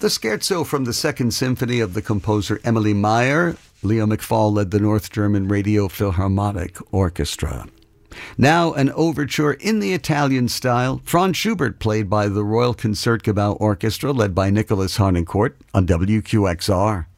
The scherzo from the Second Symphony of the composer Emily Meyer. Leo McFall led the North German Radio Philharmonic Orchestra. Now an overture in the Italian style. Franz Schubert played by the Royal Concertgebouw Orchestra led by Nicholas Harnoncourt on WQXR.